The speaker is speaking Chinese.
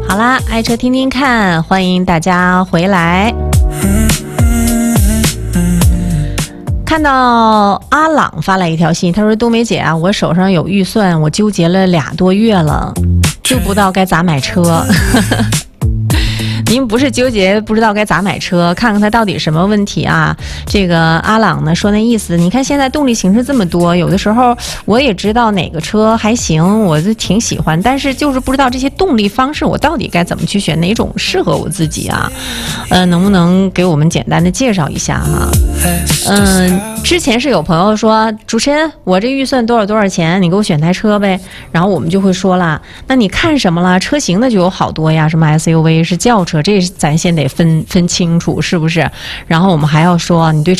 好啦，爱车听听看，欢迎大家回来。看到阿朗发来一条信，他说：“冬梅姐啊，我手上有预算，我纠结了2多月了，就不知道该咋买车。”您不是纠结不知道该咋买车，看看它到底什么问题啊？这个阿朗呢说那意思，你看现在动力形式这么多，有的时候我也知道哪个车还行，我就挺喜欢，但是就是不知道这些动力方式我到底该怎么去选，哪种适合我自己啊？能不能给我们简单的介绍一下哈？之前是有朋友说，主持人，我这预算多少钱，你给我选台车呗。然后我们就会说了，那你看什么了？车型的就有好多呀，什么 SUV 是轿车，这咱先得分清楚是不是？然后我们还要说，你对